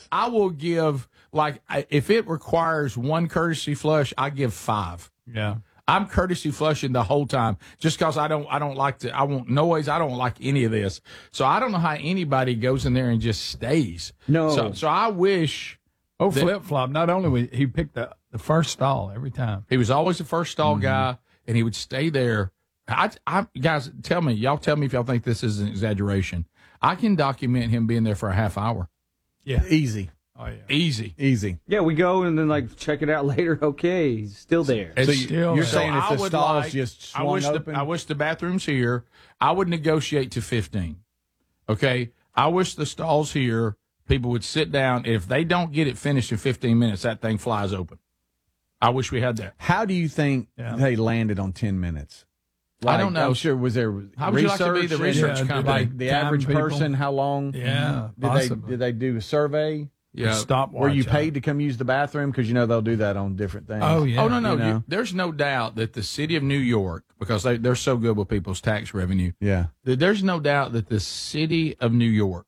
I will give, if it requires one courtesy flush, I give 5. Yeah. I'm courtesy flushing the whole time just because I don't like I want noise. I don't like any of this. So I don't know how anybody goes in there and just stays. No. So I wish. Flip-flop. Not only he picked the first stall every time. He was always the first stall guy, and he would stay there. Guys, tell me if y'all think this is an exaggeration. I can document him being there for a half hour. Yeah. Easy. Oh, yeah. Easy. Yeah, we go and then check it out later. Okay, he's still there. So you're saying if the stall's just swung open? I wish the bathroom's here. I would negotiate to 15. Okay? I wish the stall's here. People would sit down. If they don't get it finished in 15 minutes, that thing flies open. I wish we had that. How do you think they landed on 10 minutes? I don't know. I'm sure, was there How would you like to be the research company? Like the average person, how long? Yeah, Did they do a survey? Yeah. Stopwatch. Were you paid to come use the bathroom? Because, they'll do that on different things. Oh, yeah. Oh, no. There's no doubt that the city of New York, because they're so good with people's tax revenue, there's no doubt that the city of New York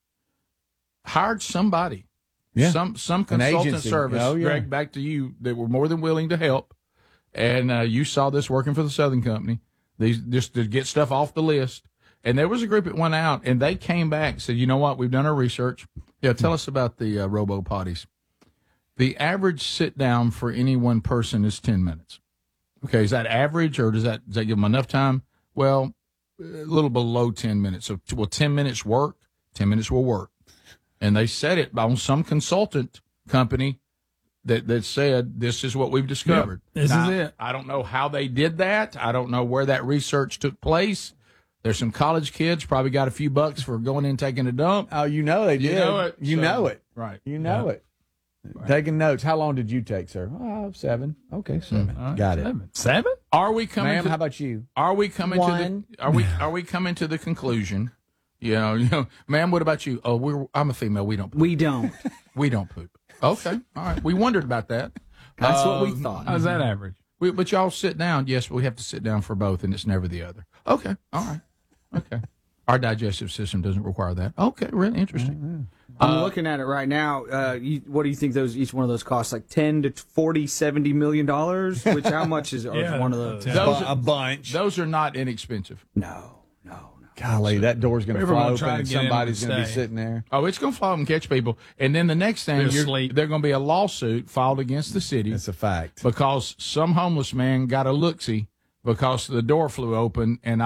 hired somebody, some consultant service, Greg, back to you, that were more than willing to help. And you saw this working for the Southern Company, just to get stuff off the list. And there was a group that went out, and they came back and said, you know what, we've done our research. Yeah, tell us about the robo-potties. The average sit-down for any one person is 10 minutes. Okay, is that average, or does that give them enough time? Well, a little below 10 minutes. So will 10 minutes work? 10 minutes will work. And they said it on some consultant company that said, this is what we've discovered. Yep, this is it. I don't know how they did that. I don't know where that research took place. There's some college kids probably got a few bucks for going in and taking a dump. Oh, they did. You know it. Right. You know it. Right. Taking notes. How long did you take, sir? 7. Okay, 7. Right, got 7. it. 7? Are we coming? Ma'am, how about you? Are we coming 1. Are we coming to the conclusion? Ma'am, what about you? Oh, I'm a female. We don't poop. We don't. We don't poop. Okay. All right. We wondered about that. That's what we thought. How's that average? But y'all sit down. Yes, we have to sit down for both, and it's never the other. Okay. All right. Okay. Our digestive system doesn't require that. Okay. Really interesting. I'm looking at it right now. What do you think each one of those costs? Like 10 to 40, 70 $million dollars? Which how much is one of those? A bunch. Those are not inexpensive. No. Golly, that door's going to fly open and somebody's going to be stay. sitting there. Oh, it's going to fly up and catch people. And then the next thing, there's going to be a lawsuit filed against the city. That's a fact. Because some homeless man got a look-see because the door flew open, and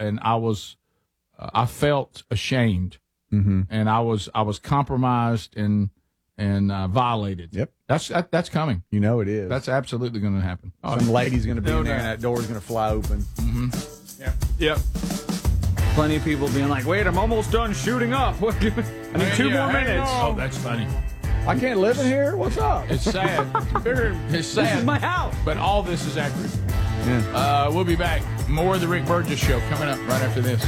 I felt ashamed. Mm-hmm. And I was compromised and violated. Yep. That's coming. You know it is. That's absolutely going to happen. Some lady's going to be in there, and that door's going to fly open. Mm-hmm. Yep. Plenty of people being like, wait, I'm almost done shooting up. I need 2 more minutes. Oh, that's funny. I can't live in here? What's up? It's sad. It's sad. This is my house. But all this is accurate. Yeah. We'll be back. More of the Rick Burgess Show coming up right after this.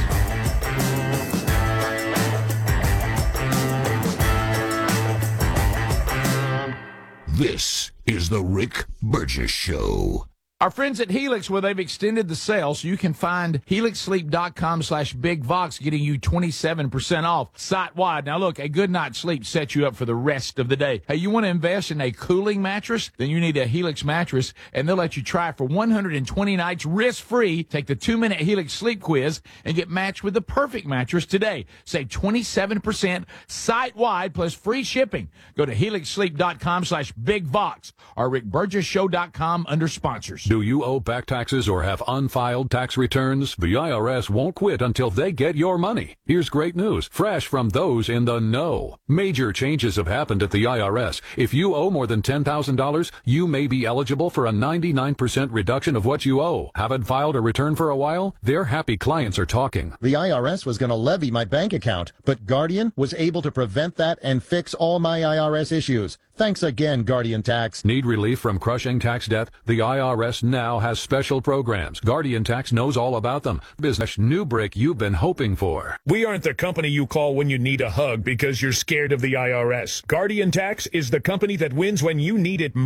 This is the Rick Burgess Show. Our friends at Helix, well, they've extended the sale, so you can find HelixSleep.com/BigVox, getting you 27% off site-wide. Now, look, a good night's sleep sets you up for the rest of the day. Hey, you want to invest in a cooling mattress? Then you need a Helix mattress, and they'll let you try it for 120 nights risk-free. Take the 2-minute Helix sleep quiz and get matched with the perfect mattress today. Save 27% site-wide plus free shipping. Go to HelixSleep.com/BigVox or RickBurgessShow.com under sponsors. Do you owe back taxes or have unfiled tax returns? The IRS won't quit until they get your money. Here's great news, fresh from those in the know. Major changes have happened at the IRS. If you owe more than $10,000, you may be eligible for a 99% reduction of what you owe. Haven't filed a return for a while? Their happy clients are talking. The IRS was going to levy my bank account, but Guardian was able to prevent that and fix all my IRS issues. Thanks again, Guardian Tax. Need relief from crushing tax debt? The IRS now has special programs. Guardian Tax knows all about them. Business new break you've been hoping for. We aren't the company you call when you need a hug because you're scared of the IRS. Guardian Tax is the company that wins when you need it most.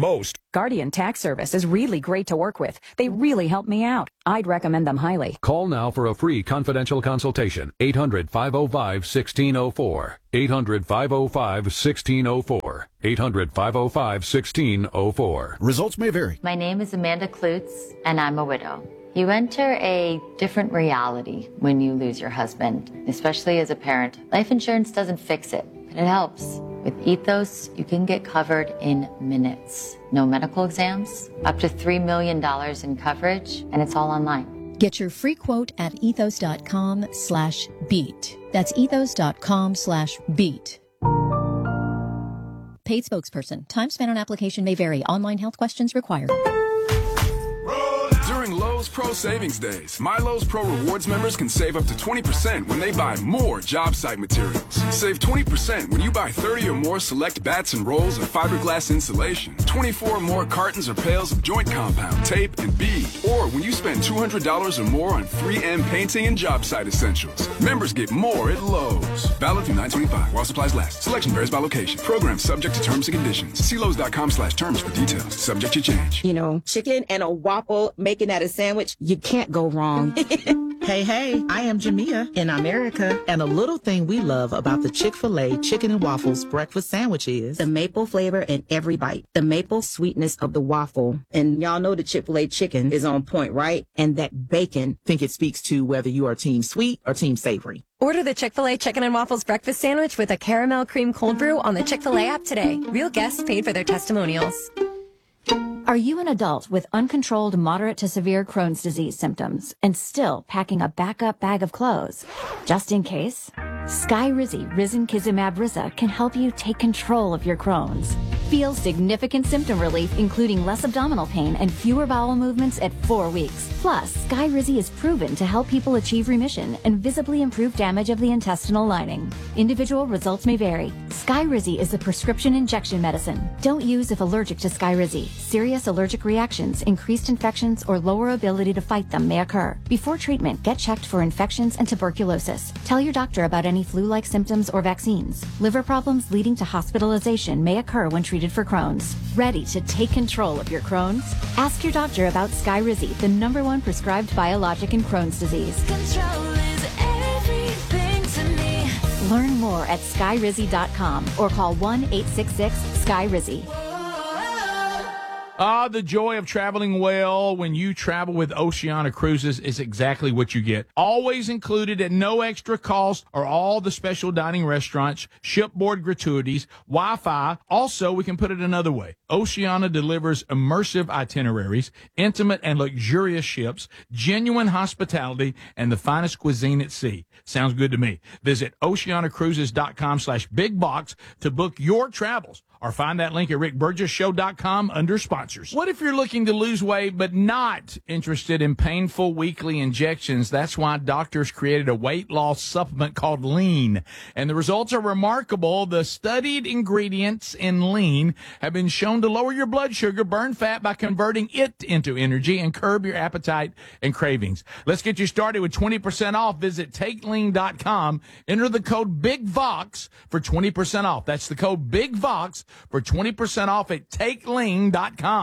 Guardian Tax Service is really great to work with. They really help me out. I'd recommend them highly. Call now for a free confidential consultation. 800-505-1604. 800-505-1604. 800-505-1604. Results may vary. My name is Amanda Klutz, and I'm a widow. You enter a different reality when you lose your husband, especially as a parent. Life insurance doesn't fix it, but it helps. With Ethos, you can get covered in minutes. No medical exams, up to $3 million in coverage, and it's all online. Get your free quote at ethos.com/beat. That's ethos.com/beat. Paid spokesperson. Time spent on application may vary. Online health questions required. During Lowe's Pro Savings Days, My Lowe's Pro Rewards members can save up to 20% when they buy more job site materials. Save 20% when you buy 30 or more select bats and rolls of fiberglass insulation, 24 or more cartons or pails of joint compound, tape, and bead, or when you spend $200 or more on 3M painting and job site essentials. Members get more at Lowe's. Valid through 9/25 while supplies last. Selection varies by location. Program subject to terms and conditions. See Lowe's.com/terms for details. Subject to change. You know, chicken and a waffle, making that a sandwich, you can't go wrong. Hey, I am Jamia in America, and a little thing we love about the Chick-fil-A Chicken and Waffles breakfast sandwich is the maple flavor in every bite, the maple sweetness of the waffle. And y'all know the Chick-fil-A chicken is on point, right? And that bacon. Think it speaks to whether you are team sweet or team savory. Order the Chick-fil-A Chicken and Waffles breakfast sandwich with a caramel cream cold brew on the Chick-fil-A app today. Real guests paid for their testimonials. Are you an adult with uncontrolled moderate to severe Crohn's disease symptoms and still packing a backup bag of clothes? Just in case, Skyrizi Risankizumab Riza can help you take control of your Crohn's. Feel significant symptom relief, including less abdominal pain and fewer bowel movements at 4 weeks. Plus, Skyrizi is proven to help people achieve remission and visibly improve damage of the intestinal lining. Individual results may vary. Skyrizi is a prescription injection medicine. Don't use if allergic to Skyrizi. Serious allergic reactions, increased infections, or lower ability to fight them may occur. Before treatment, get checked for infections and tuberculosis. Tell your doctor about any flu-like symptoms or vaccines. Liver problems leading to hospitalization may occur when treated for Crohn's. Ready to take control of your Crohn's? Ask your doctor about Skyrizi, the #1 prescribed biologic in Crohn's disease. Control is everything to me. Learn more at skyrizi.com or call 1-866-SKYRIZI. The joy of traveling well when you travel with Oceana Cruises is exactly what you get. Always included at no extra cost are all the special dining restaurants, shipboard gratuities, Wi-Fi. Also, we can put it another way. Oceana delivers immersive itineraries, intimate and luxurious ships, genuine hospitality, and the finest cuisine at sea. Sounds good to me. Visit oceanacruises.com/bigbox to book your travels. Or find that link at rickburgesshow.com under sponsors. What if you're looking to lose weight but not interested in painful weekly injections? That's why doctors created a weight loss supplement called Lean. And the results are remarkable. The studied ingredients in Lean have been shown to lower your blood sugar, burn fat by converting it into energy, and curb your appetite and cravings. Let's get you started with 20% off. Visit TakeLean.com. Enter the code BIGVOX for 20% off. That's the code BIGVOX for 20% off at TakeLean.com.